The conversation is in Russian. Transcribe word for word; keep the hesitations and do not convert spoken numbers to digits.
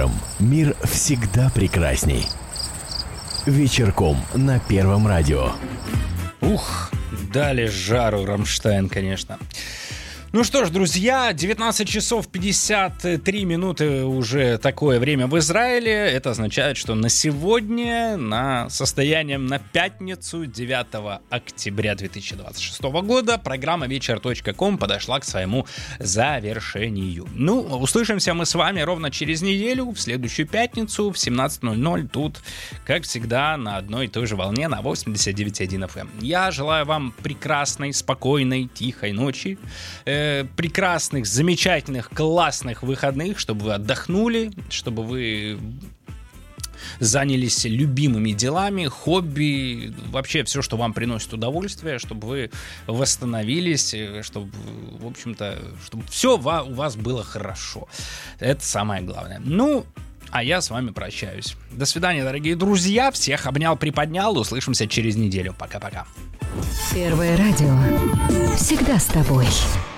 Мир всегда прекрасней. Вечерком на Первом радио. Ух, дали жару Рамштайн, конечно. Ну что ж, друзья, девятнадцать часов пятьдесят три минуты уже такое время в Израиле. Это означает, что на сегодня, на состоянием на пятницу, девятого октября две тысячи двадцать шестого года, программа вечер точка ком подошла к своему завершению. Ну, услышимся мы с вами ровно через неделю, в следующую пятницу в семнадцать ноль ноль, тут, как всегда, на одной и той же волне на восемьдесят девять и один эф эм. Я желаю вам прекрасной, спокойной, тихой ночи, прекрасных, замечательных, классных выходных, чтобы вы отдохнули, чтобы вы занялись любимыми делами, хобби, вообще все, что вам приносит удовольствие, чтобы вы восстановились, чтобы, в общем-то, чтобы все у вас было хорошо. Это самое главное. Ну, а я с вами прощаюсь. До свидания, дорогие друзья. Всех обнял, приподнял. Услышимся через неделю. Пока-пока. Первое радио. Всегда с тобой.